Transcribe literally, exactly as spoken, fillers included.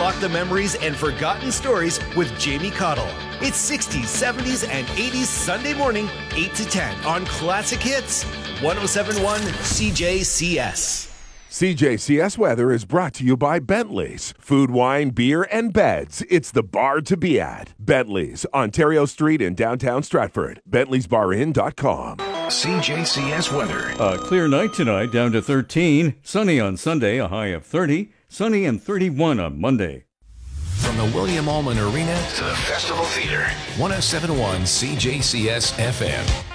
unlock the memories and forgotten stories with Jamie Cottle. It's sixties, seventies, and eighties Sunday morning, eight to ten on Classic Hits, one oh seven point one C J C S. C J C S weather is brought to you by Bentley's. Food, wine, beer, and beds. It's the bar to be at. Bentley's, Ontario Street in downtown Stratford. Bentley's Bar Inn dot com. C J C S weather. A clear night tonight, down to thirteen. Sunny on Sunday, a high of thirty. Sunny and thirty-one on Monday. From the William Allman Arena to the Festival Theater, one oh seven point one C J C S F M.